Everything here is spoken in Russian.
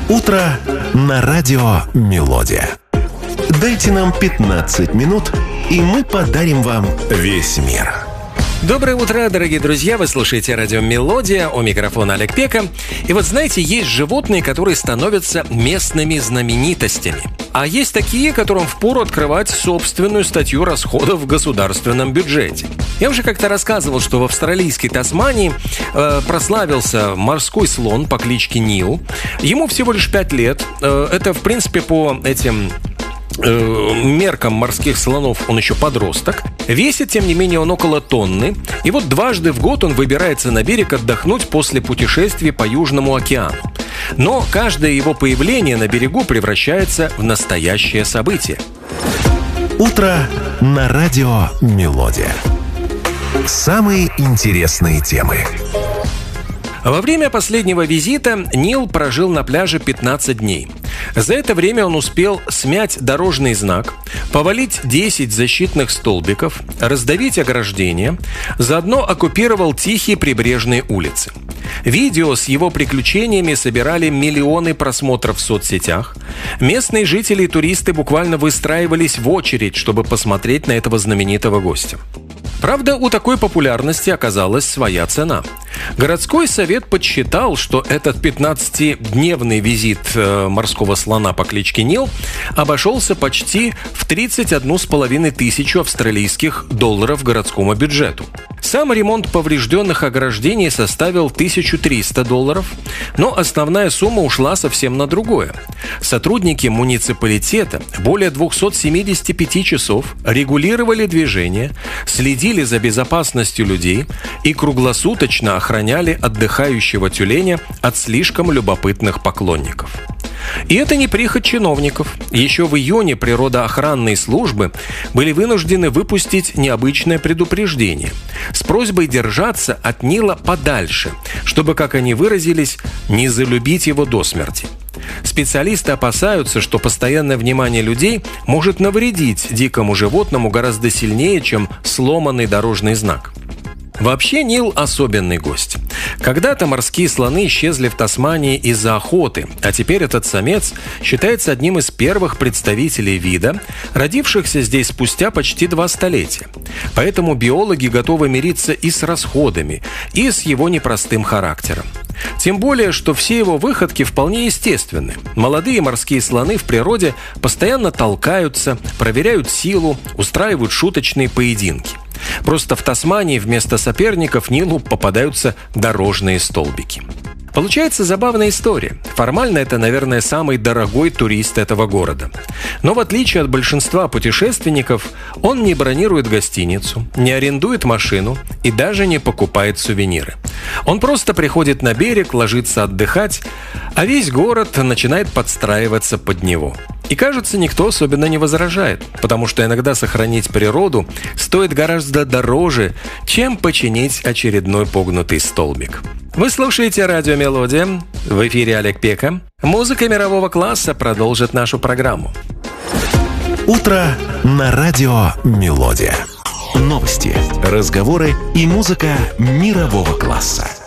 Утро на радио «Мелодия». Дайте нам 15 минут, и мы подарим вам весь мир. Доброе утро, дорогие друзья! Вы слушаете радио «Мелодия», у микрофона Олег Пека. И вот знаете, есть животные, которые становятся местными знаменитостями. А есть такие, которым впору открывать собственную статью расходов в государственном бюджете. Я уже как-то рассказывал, что в австралийской Тасмании прославился морской слон по кличке Нил. Ему всего лишь 5 лет. Это, в принципе, по этим меркам морских слонов он еще подросток. Весит, тем не менее, он около тонны. И вот дважды в год он выбирается на берег отдохнуть после путешествий по Южному океану. Но каждое его появление на берегу превращается в настоящее событие. Утро на радио «Мелодия». Самые интересные темы. Во время последнего визита Нил прожил на пляже 15 дней. За это время он успел смять дорожный знак, повалить 10 защитных столбиков, раздавить ограждения, заодно оккупировал тихие прибрежные улицы. Видео с его приключениями собирали миллионы просмотров в соцсетях. Местные жители и туристы буквально выстраивались в очередь, чтобы посмотреть на этого знаменитого гостя. Правда, у такой популярности оказалась своя цена. Городской совет подсчитал, что этот 15-дневный визит морского слона по кличке Нил обошелся почти в 31,5 тысячу австралийских долларов городскому бюджету. Сам ремонт поврежденных ограждений составил $1300, но основная сумма ушла совсем на другое. Сотрудники муниципалитета более 275 часов регулировали движение, следили за безопасностью людей и круглосуточно охраняли отдыхающего тюленя от слишком любопытных поклонников. И это не прихоть чиновников. Еще в июне природоохранные службы были вынуждены выпустить необычное предупреждение с просьбой держаться от Нила подальше, чтобы, как они выразились, не залюбить его до смерти. Специалисты опасаются, что постоянное внимание людей может навредить дикому животному гораздо сильнее, чем сломанный дорожный знак. Вообще Нил – особенный гость. Когда-то морские слоны исчезли в Тасмании из-за охоты, а теперь этот самец считается одним из первых представителей вида, родившихся здесь спустя почти 2 столетия. Поэтому биологи готовы мириться и с расходами, и с его непростым характером. Тем более, что все его выходки вполне естественны. Молодые морские слоны в природе постоянно толкаются, проверяют силу, устраивают шуточные поединки. Просто в Тасмании вместо соперников Нилу попадаются дорожные столбики. Получается забавная история. Формально это, наверное, самый дорогой турист этого города. Но в отличие от большинства путешественников, он не бронирует гостиницу, не арендует машину и даже не покупает сувениры. Он просто приходит на берег, ложится отдыхать, а весь город начинает подстраиваться под него. И, кажется, никто особенно не возражает, потому что иногда сохранить природу стоит гораздо дороже, чем починить очередной погнутый столбик. Вы слушаете радио «Мелодия». В эфире Олег Пека. Музыка мирового класса продолжит нашу программу. Утро на радио «Мелодия». Новости, разговоры и музыка мирового класса.